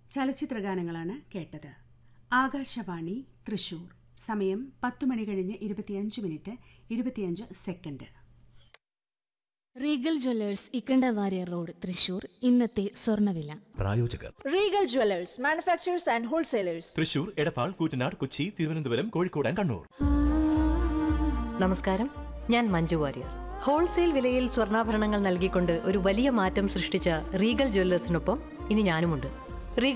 ചലച്ചിത്രഗാനങ്ങളാണ് കേട്ടത്. ആകാശവാണി തൃശൂർ. സമയം 10 മണി കഴിഞ്ഞ് 25 minute 25 second. Regal Jewellers Ikkanda Warrier road Thrissur. ഇന്നത്തെ സ്വർണ്ണവില. പ്രായോജകർ Regal Jewellers manufacturers and wholesalers. Thrissur, Edappal, Koottanad, Kochi, Thiruvananthapuram, Kozhikode and Kannur. നമസ്കാരം, ഞാൻ മഞ്ജു വാര്യർ. ഹോൾസെയിൽ വിലയിൽ സ്വർണ്ണാഭരണങ്ങൾ നൽകിക്കൊണ്ട് ഒരു വലിയ മാറ്റം സൃഷ്ടിച്ച റീഗൽ ജ്വല്ലേഴ്സിനൊപ്പം ഇനി ഞാനുമുണ്ട്.